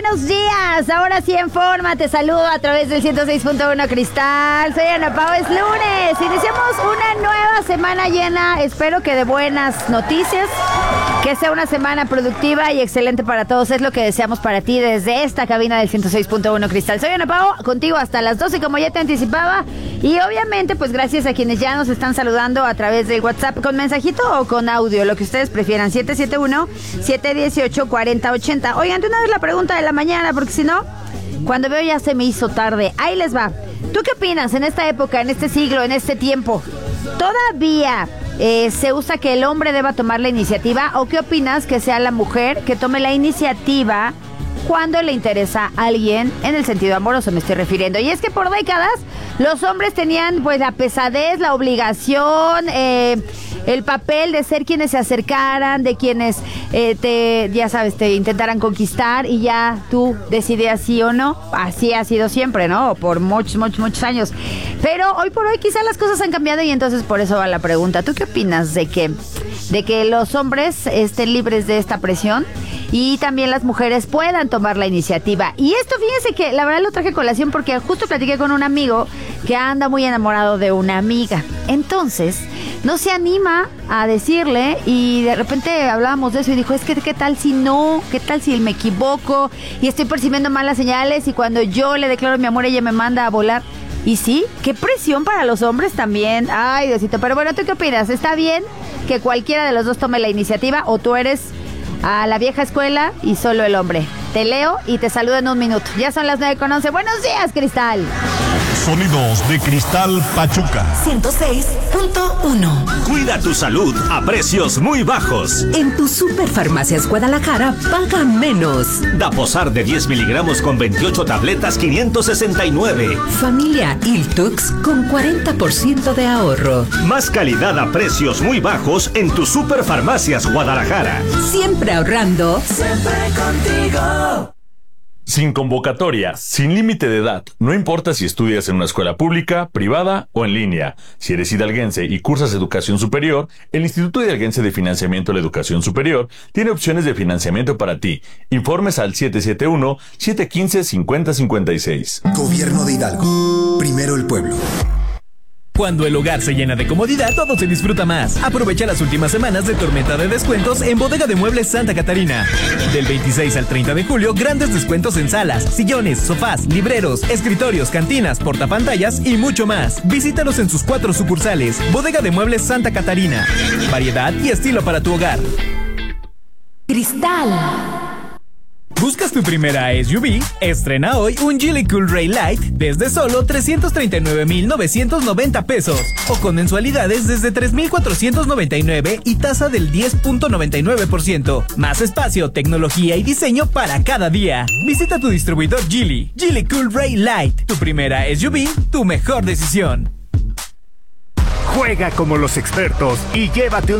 buenos días. Ahora sí en forma, te saludo a través del 106.1 Cristal. Soy Ana Pao, es lunes. Iniciamos una nueva semana llena, espero que de buenas noticias. Que sea una semana productiva y excelente para todos. Es lo que deseamos para ti desde esta cabina del 106.1 Cristal. Soy Ana Pao, contigo hasta las 12 como ya te anticipaba. Y obviamente pues gracias a quienes ya nos están saludando a través del WhatsApp con mensajito o con audio, lo que ustedes prefieran. 771-718-4080. Oigan, de una vez la pregunta de la mañana, porque si no, cuando veo ya se me hizo tarde. Ahí les va. ¿Tú qué opinas en esta época, en este siglo, en este tiempo? ¿Todavía se usa que el hombre deba tomar la iniciativa o qué opinas que sea la mujer que tome la iniciativa cuando le interesa a alguien en el sentido amoroso, me estoy refiriendo? Y es que por décadas los hombres tenían pues la pesadez, la obligación, el papel de ser quienes se acercaran, de quienes te intentaran conquistar y ya tú decidías sí o no. Así ha sido siempre, ¿no? Por muchos años. Pero hoy por hoy quizás las cosas han cambiado y entonces por eso va la pregunta. ¿Tú qué opinas de que los hombres estén libres de esta presión y también las mujeres puedan tomar la iniciativa? Y esto, fíjense que la verdad lo traje a colación porque justo platiqué con un amigo que anda muy enamorado de una amiga. Entonces, no se anima a decirle y de repente hablábamos de eso y dijo, es que ¿qué tal si no? ¿Qué tal si me equivoco y estoy percibiendo malas señales y cuando yo le declaro mi amor ella me manda a volar? Y sí, qué presión para los hombres también. Ay, Diosito, pero bueno, ¿tú qué opinas? ¿Está bien que cualquiera de los dos tome la iniciativa o tú eres a la vieja escuela y solo el hombre? Te leo y te saludo en un minuto. Ya son las 9:11. Buenos días, Cristal. Sonidos de Cristal Pachuca 106.1. Cuida tu salud a precios muy bajos. En tu Superfarmacias Guadalajara paga menos. Daposar de 10 miligramos con 28 tabletas, 569. Familia Iltux con 40% de ahorro. Más calidad a precios muy bajos en tu Superfarmacias Guadalajara. Siempre ahorrando. Siempre contigo. Sin convocatoria, sin límite de edad, no importa si estudias en una escuela pública, privada o en línea. Si eres hidalguense y cursas educación superior, el Instituto Hidalguense de Financiamiento de la Educación Superior tiene opciones de financiamiento para ti. Informes al 771-715-5056. Gobierno de Hidalgo. Primero el pueblo. Cuando el hogar se llena de comodidad, todo se disfruta más. Aprovecha las últimas semanas de tormenta de descuentos en Bodega de Muebles Santa Catarina. Del 26 al 30 de julio, grandes descuentos en salas, sillones, sofás, libreros, escritorios, cantinas, portapantallas y mucho más. Visítalos en sus 4 sucursales. Bodega de Muebles Santa Catarina. Variedad y estilo para tu hogar. Cristal. ¿Buscas tu primera SUV? Estrena hoy un Geely Cool Ray Light desde solo 339,990 pesos o con mensualidades desde 3,499 y tasa del 10.99%. Más espacio, tecnología y diseño para cada día. Visita tu distribuidor Geely. Geely Cool Ray Light. Tu primera SUV, tu mejor decisión. Juega como los expertos y llévate un